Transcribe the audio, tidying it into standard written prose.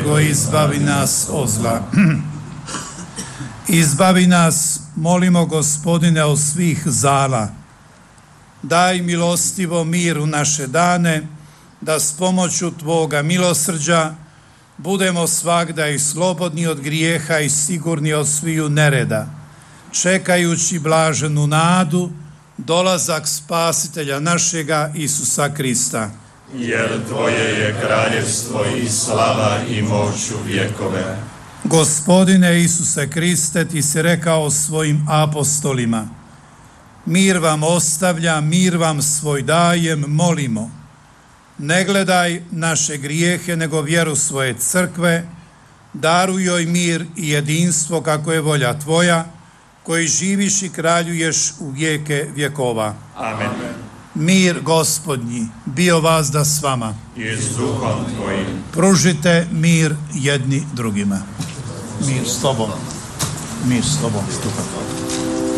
nego izbavi nas od zla. Izbavi nas, molimo Gospodine, od svih zala. Daj milostivo mir u naše dane, da s pomoću Tvoga milosrđa budemo svagda i slobodni od grijeha i sigurni od sviju nereda, čekajući blaženu nadu, dolazak Spasitelja našega Isusa Krista. Jer Tvoje je kraljevstvo i slava i moć u vjekove. Gospodine Isuse Kriste, Ti si rekao svojim apostolima: mir vam ostavljam, mir vam svoj dajem, molimo. Ne gledaj naše grijehe, nego vjeru svoje crkve, daruj joj mir i jedinstvo kako je volja Tvoja, koji živiš i kraljuješ u vijeke vjekova. Amen. Mir Gospodnji bio vazda s vama. I s duhom Tvojim. Pružite mir jedni drugima. Mir s Tobom. Mir s Tobom.